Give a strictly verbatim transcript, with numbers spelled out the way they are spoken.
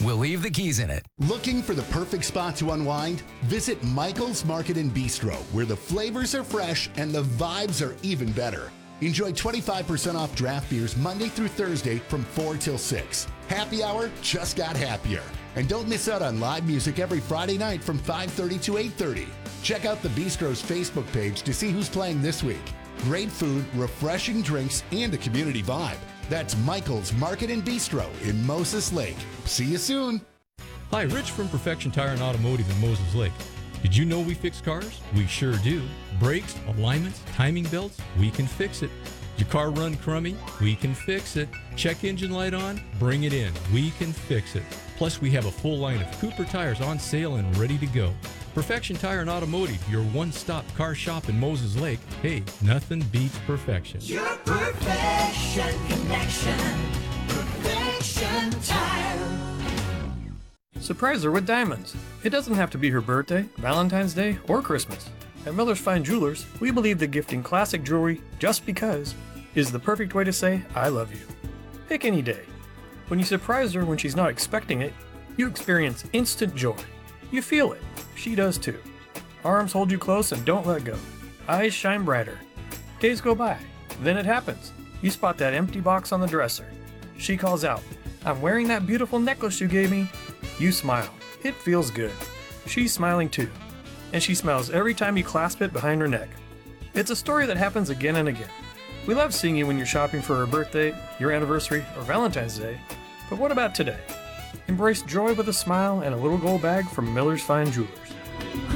We'll leave the keys in it. Looking for the perfect spot to unwind? Visit Michael's Market and Bistro, where the flavors are fresh and the vibes are even better. Enjoy twenty-five percent off draft beers Monday through Thursday from four till six. Happy hour just got happier. And don't miss out on live music every Friday night from five thirty to eight thirty. Check out the Bistro's Facebook page to see who's playing this week. Great food, refreshing drinks, and a community vibe. That's Michael's Market and Bistro in Moses Lake. See you soon. Hi, Rich from Perfection Tire and Automotive in Moses Lake. Did you know we fix cars? We sure do. Brakes, alignments, timing belts, we can fix it. Your car run crummy? We can fix it. Check engine light on? Bring it in. We can fix it. Plus, we have a full line of Cooper tires on sale and ready to go. Perfection Tire and Automotive, your one-stop car shop in Moses Lake. Hey, nothing beats perfection. Your perfection connection. Perfection Tire. Surprise her with diamonds. It doesn't have to be her birthday, Valentine's Day, or Christmas. At Miller's Fine Jewelers, we believe that gifting classic jewelry just because is the perfect way to say I love you. Pick any day. When you surprise her when she's not expecting it, you experience instant joy. You feel it. She does too. Arms hold you close and don't let go. Eyes shine brighter. Days go by. Then it happens. You spot that empty box on the dresser. She calls out, "I'm wearing that beautiful necklace you gave me." You smile. It feels good. She's smiling too. And she smiles every time you clasp it behind her neck. It's a story that happens again and again. We love seeing you when you're shopping for her birthday, your anniversary, or Valentine's Day. But what about today? Embrace joy with a smile and a little gold bag from Miller's Fine Jewelers.